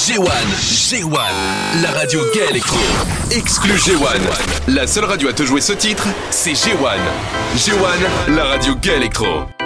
G1, la radio gay électro. Exclu G1. La seule radio à te jouer ce titre, c'est G1. G1, la radio gay électro.